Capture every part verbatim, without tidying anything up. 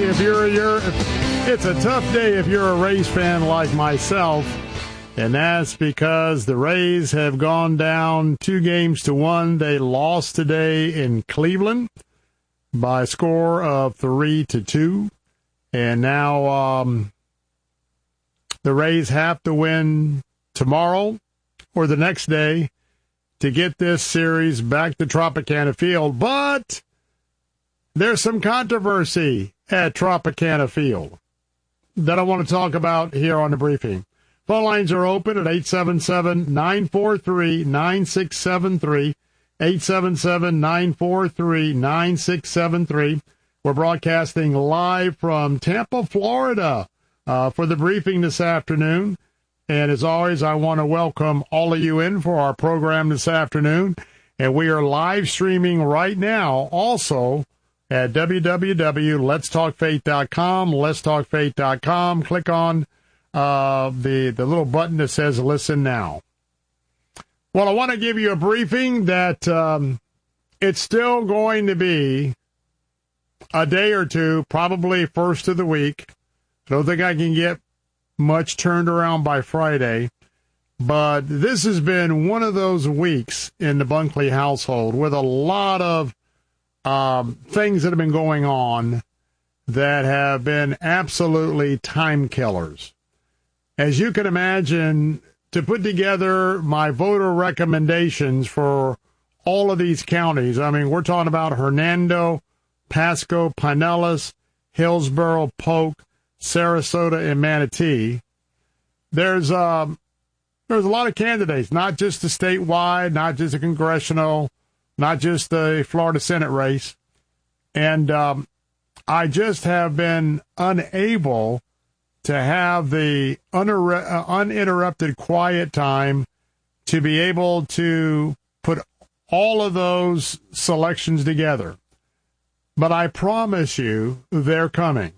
if you're, you're it's a tough day if you're a Rays fan like myself, and that's because the Rays have gone down two games to one. They lost today in Cleveland by a score of three to two, and now um, the Rays have to win tomorrow or the next day to get this series back to Tropicana Field. But there's some controversy at Tropicana Field that I want to talk about here on the briefing. Phone lines are open at eight seven seven, nine four three, nine six seven three, eight seven seven, nine four three, nine six seven three. We're broadcasting live from Tampa, Florida, uh, for the briefing this afternoon. And as always, I want to welcome all of you in for our program this afternoon. And we are live streaming right now also at w w w dot lets talk faith dot com, lets talk faith dot com. Click on uh, the, the little button that says Listen Now. Well, I want to give you a briefing that um, it's still going to be a day or two, probably first of the week. I don't think I can get much turned around by Friday, but this has been one of those weeks in the Bunkley household with a lot of um, things that have been going on that have been absolutely time killers. As you can imagine, to put together my voter recommendations for all of these counties, I mean, we're talking about Hernando, Pasco, Pinellas, Hillsborough, Polk, Sarasota, and Manatee. There's um, there's a lot of candidates, not just the statewide, not just the congressional, not just the Florida Senate race. And um, I just have been unable to have the uninter- uh, uninterrupted quiet time to be able to put all of those selections together. But I promise you, they're coming.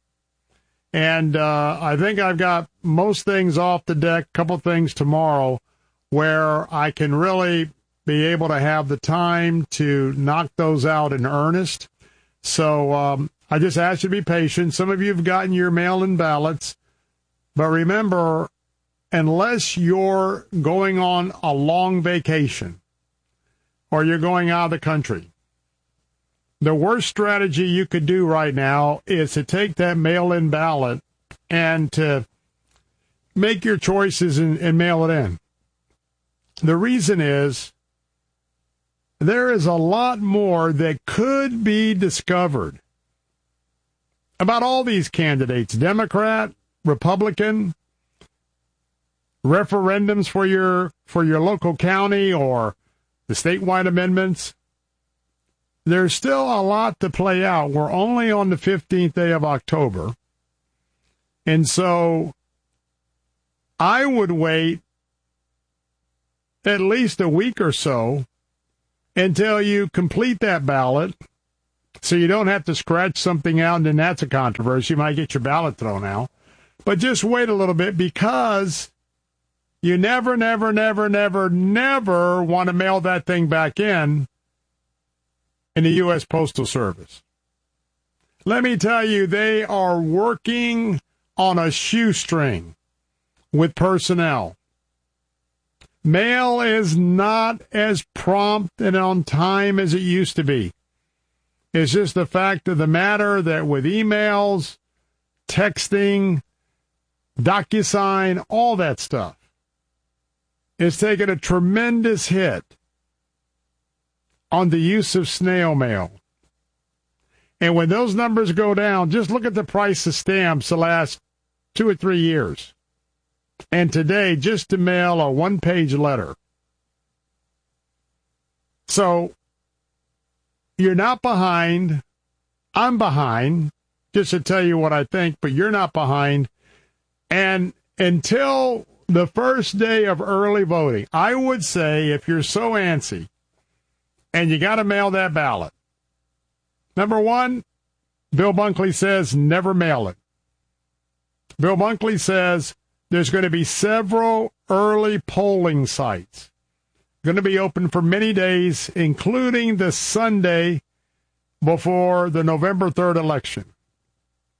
And uh, I think I've got most things off the deck, a couple things tomorrow, where I can really be able to have the time to knock those out in earnest. So um, I just ask you to be patient. Some of you have gotten your mail-in ballots. But remember, unless you're going on a long vacation or you're going out of the country, the worst strategy you could do right now is to take that mail-in ballot and to make your choices and, and mail it in. The reason is there is a lot more that could be discovered about all these candidates, Democrat, Republican, referendums for your for your local county or the statewide amendments. There's still a lot to play out. We're only on the fifteenth day of October. And so I would wait at least a week or so until you complete that ballot so you don't have to scratch something out and then that's a controversy. You might get your ballot thrown out. But just wait a little bit because you never, never, never, never, never want to mail that thing back in in the U S Postal Service. Let me tell you, they are working on a shoestring with personnel. Mail is not as prompt and on time as it used to be. It's just the fact of the matter that with emails, texting, DocuSign, all that stuff, it's taken a tremendous hit on the use of snail mail. And when those numbers go down, just look at the price of stamps the last two or three years. And today, just to mail a one-page letter. So, you're not behind. I'm behind, just to tell you what I think, but you're not behind. And until the first day of early voting, I would say if you're so antsy and you got to mail that ballot, number one, Bill Bunkley says never mail it. Bill Bunkley says there's going to be several early polling sites going to be open for many days, including the Sunday before the November third election.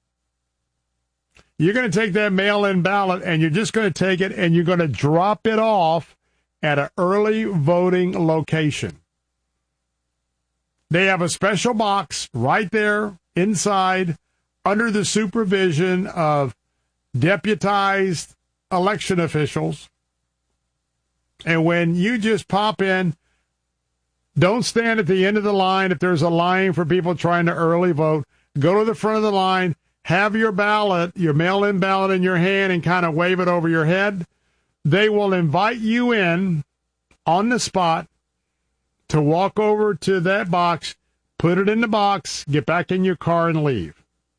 You're going to take that mail-in ballot, and you're just going to take it, and you're going to drop it off at an early voting location. They have a special box right there inside under the supervision of deputized election officials. And when you just pop in, don't stand at the end of the line if there's a line for people trying to early vote. Go to the front of the line, have your ballot, your mail-in ballot in your hand, and kind of wave it over your head. They will invite you in on the spot to walk over to that box, put it in the box, get back in your car, and leave.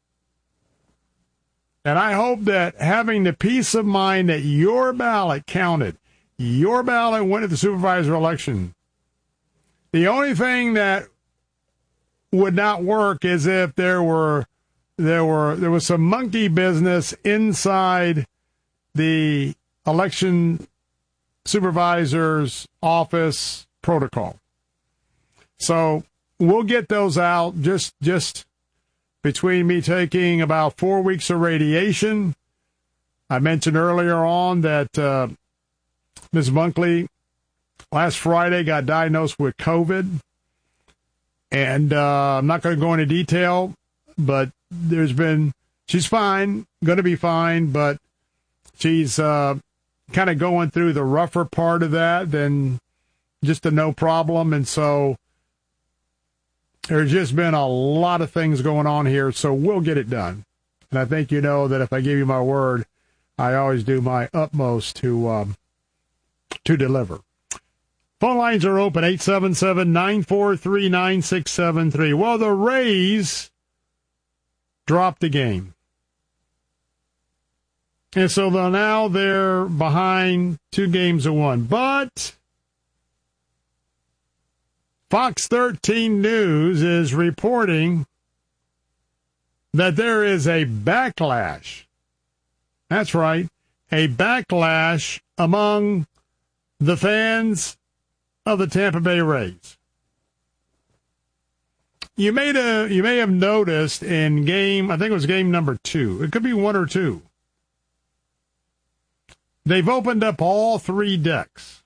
And I hope that having the peace of mind that your ballot counted, your ballot went to the supervisor election. The only thing that would not work is if there were there were there was some monkey business inside the election supervisor's office protocol. So we'll get those out just just between me taking about four weeks of radiation. I mentioned earlier on that uh, Miz Bunkley last Friday got diagnosed with COVID. And uh, I'm not going to go into detail, but there's been, she's fine, going to be fine, but she's uh, kind of going through the rougher part of that than just a no problem. And so there's just been a lot of things going on here, so we'll get it done. And I think you know that if I give you my word, I always do my utmost to um, to deliver. Phone lines are open, eight seven seven, nine four three, nine six seven three. Well, the Rays dropped the game. And so now they're behind two games to one. But Fox thirteen News is reporting that there is a backlash. That's right, a backlash among the fans of the Tampa Bay Rays. You made a you may have noticed in game, I think it was game number two. It could be one or two. They've opened up all three decks.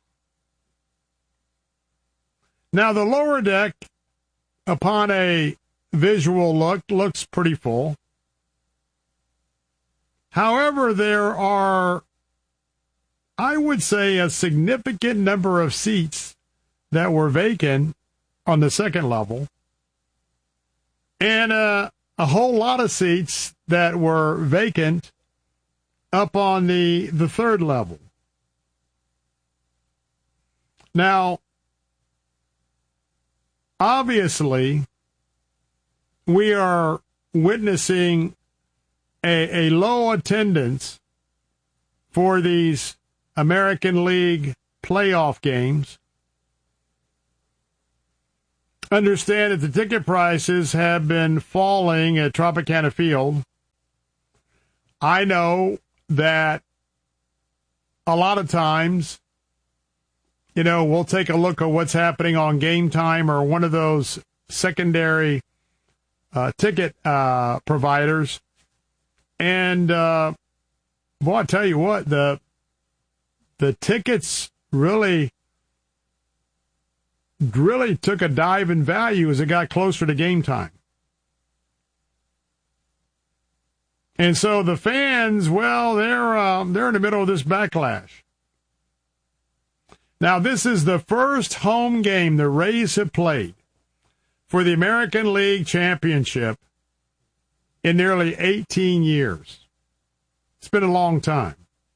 Now the lower deck, upon a visual look, looks pretty full. However, there are, I would say, a significant number of seats that were vacant on the second level, and uh, a whole lot of seats that were vacant up on the, the third level. Now, obviously, we are witnessing a, a low attendance for these American League playoff games. Understand that the ticket prices have been falling at Tropicana Field. I know that a lot of times, you know, we'll take a look at what's happening on Game Time or one of those secondary uh, ticket uh, providers. And, uh, boy, I tell you what, the the tickets really, really took a dive in value as it got closer to game time. And so the fans, well, they're um, they're in the middle of this backlash. Now, this is the first home game the Rays have played for the American League Championship in nearly eighteen years. It's been a long time.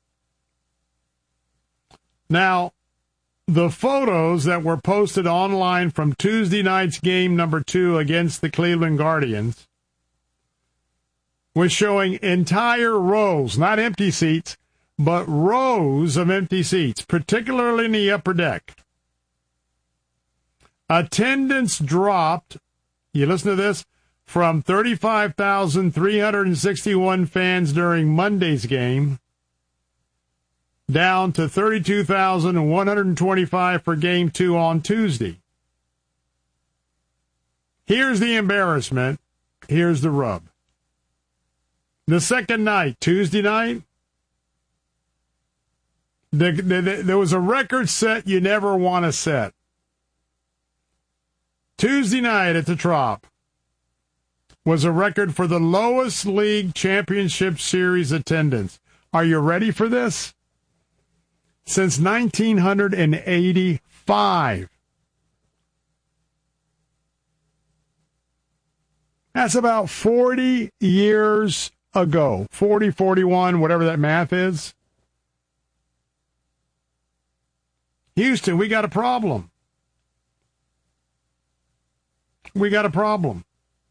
Now, the photos that were posted online from Tuesday night's game number two against the Cleveland Guardians was showing entire rows, not empty seats, but rows of empty seats, particularly in the upper deck. Attendance dropped, you listen to this, from thirty-five thousand three hundred sixty-one fans during Monday's game down to thirty-two thousand one hundred twenty-five for game two on Tuesday. Here's the embarrassment. Here's the rub. The second night, Tuesday night, the, the, the, there was a record set you never want to set. Tuesday night at the Trop was a record for the lowest league championship series attendance. Are you ready for this? Since nineteen eighty-five. That's about forty years ago. forty, forty-one, whatever that math is. Houston, we got a problem. We got a problem.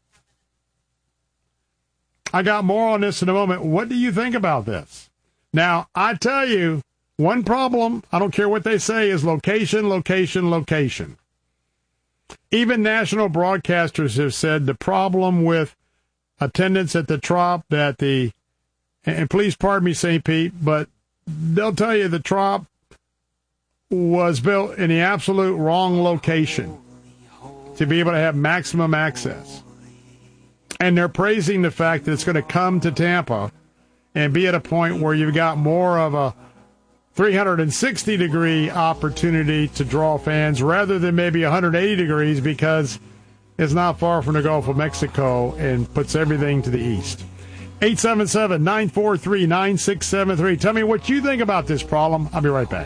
I got more on this in a moment. What do you think about this? Now, I tell you, one problem, I don't care what they say, is location, location, location. Even national broadcasters have said the problem with attendance at the Trop that the, and please pardon me, Saint Pete, but they'll tell you the Trop was built in the absolute wrong location to be able to have maximum access. And they're praising the fact that it's going to come to Tampa and be at a point where you've got more of a three hundred sixty degree opportunity to draw fans rather than maybe one hundred eighty degrees because it's not far from the Gulf of Mexico and puts everything to the east. eight seven seven, nine four three, nine six seven three. Tell me what you think about this problem. I'll be right back.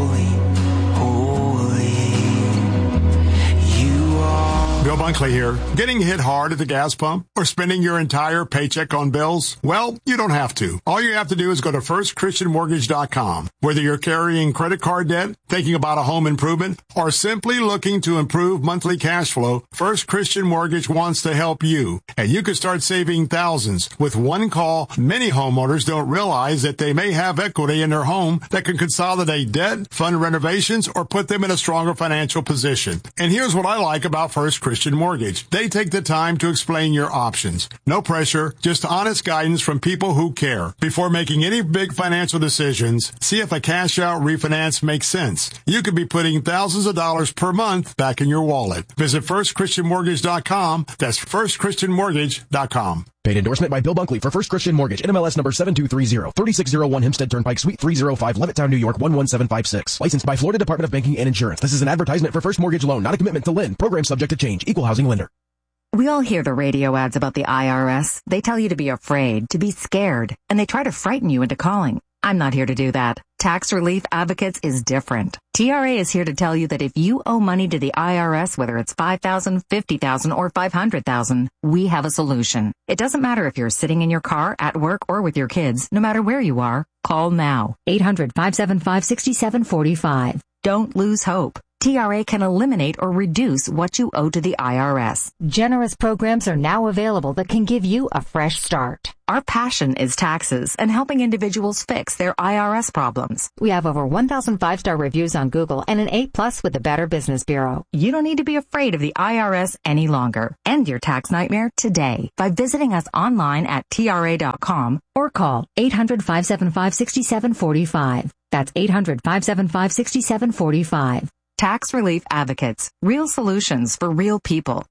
Bill Bunkley here. Getting hit hard at the gas pump or spending your entire paycheck on bills? Well, you don't have to. All you have to do is go to first christian mortgage dot com. Whether you're carrying credit card debt, thinking about a home improvement, or simply looking to improve monthly cash flow, First Christian Mortgage wants to help you. And you can start saving thousands. With one call, many homeowners don't realize that they may have equity in their home that can consolidate debt, fund renovations, or put them in a stronger financial position. And here's what I like about First Christian Mortgage. They take the time to explain your options. No pressure, just honest guidance from people who care. Before making any big financial decisions, see if a cash-out refinance makes sense. You could be putting thousands of dollars per month back in your wallet. Visit first christian mortgage dot com. That's first christian mortgage dot com. Paid endorsement by Bill Bunkley for First Christian Mortgage. N M L S number seven two three zero, three six zero one Hempstead Turnpike, Suite three oh five, Levittown, New York, one one seven five six. Licensed by Florida Department of Banking and Insurance. This is an advertisement for First Mortgage Loan, not a commitment to lend. Program subject to change. Equal housing lender. We all hear the radio ads about the I R S. They tell you to be afraid, to be scared, and they try to frighten you into calling. I'm not here to do that. Tax Relief Advocates is different. T R A is here to tell you that if you owe money to the I R S, whether it's five thousand dollars, fifty thousand dollars, or five hundred thousand dollars, we have a solution. It doesn't matter if you're sitting in your car, at work, or with your kids. No matter where you are, call now. eight hundred, five seven five, six seven four five. Don't lose hope. T R A can eliminate or reduce what you owe to the I R S. Generous programs are now available that can give you a fresh start. Our passion is taxes and helping individuals fix their I R S problems. We have over one thousand five-star reviews on Google and an A plus with the Better Business Bureau. You don't need to be afraid of the I R S any longer. End your tax nightmare today by visiting us online at T R A dot com or call eight hundred, five seven five, six seven four five. That's eight hundred, five seven five, six seven four five. Tax Relief Advocates. Real solutions for real people.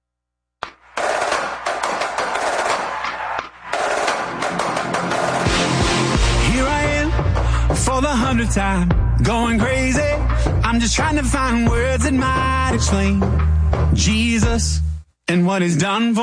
Here I am for the hundredth time, going crazy. I'm just trying to find words that might explain Jesus and what he's done for